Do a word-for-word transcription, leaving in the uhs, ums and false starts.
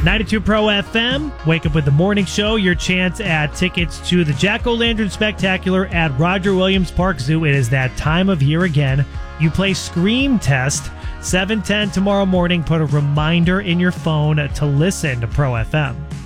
ninety-two Pro F M, Wake Up with the Morning Show, your chance at tickets to the Jack-O-Lantern Spectacular at Roger Williams Park Zoo. It is that time of year again. You play Scream Test, seven ten tomorrow morning. Put a reminder in your phone to listen to Pro F M.